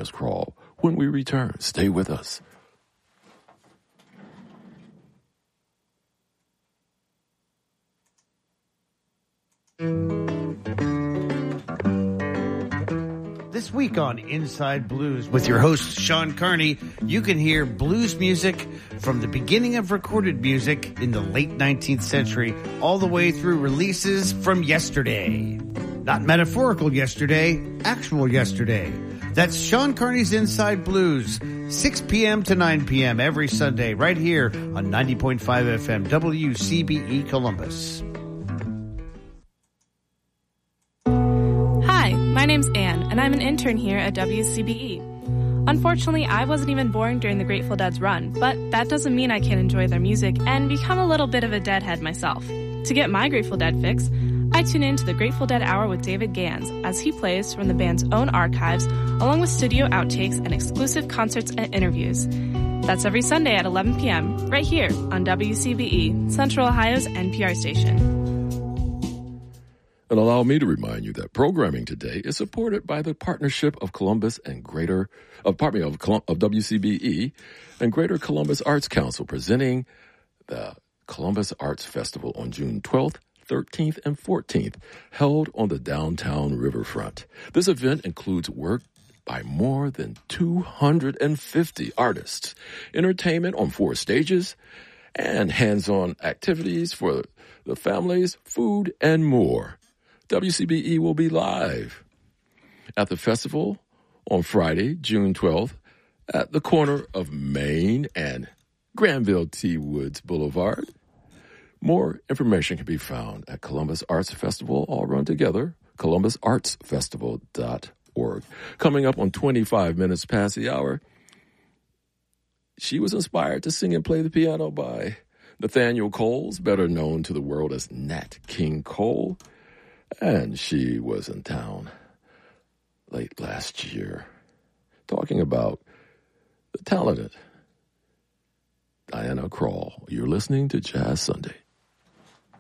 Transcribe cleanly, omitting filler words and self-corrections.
Jazz Crawl. When we return, stay with us. This week on Inside Blues with your host, Sean Carney, you can hear blues music from the beginning of recorded music in the late 19th century all the way through releases from yesterday. Not metaphorical yesterday, actual yesterday. That's Sean Carney's Inside Blues, 6 p.m. to 9 p.m. every Sunday right here on 90.5 FM WCBE Columbus. My name's Anne, and I'm an intern here at WCBE. Unfortunately, I wasn't even born during the Grateful Dead's run, but that doesn't mean I can't enjoy their music and become a little bit of a Deadhead myself. To get my Grateful Dead fix, I tune in to the Grateful Dead Hour with David Gans as he plays from the band's own archives, along with studio outtakes and exclusive concerts and interviews. That's every Sunday at 11 p.m., right here on WCBE, Central Ohio's NPR station. And allow me to remind you that programming today is supported by the partnership of Columbus and of WCBE and Greater Columbus Arts Council, presenting the Columbus Arts Festival on June 12th, 13th, and 14th, held on the downtown riverfront. This event includes work by more than 250 artists, entertainment on 4 stages, and hands-on activities for the families, food, and more. WCBE will be live at the festival on Friday, June 12th, at the corner of Main and Granville T. Woods Boulevard. More information can be found at Columbus Arts Festival, all run together, columbusartsfestival.org. Coming up on 25 minutes past the hour, she was inspired to sing and play the piano by Nathaniel Coles, better known to the world as Nat King Cole. And she was in town late last year talking about the talented Diana Krall. You're listening to Jazz Sunday.